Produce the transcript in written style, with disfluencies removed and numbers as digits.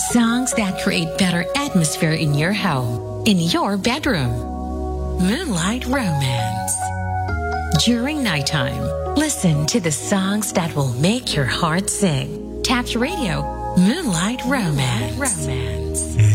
Songs that create better atmosphere in your home, in your bedroom. Moonlight Romance. During nighttime, listen to the songs that will make your heart sing. Tap Radio, Moonlight Romance.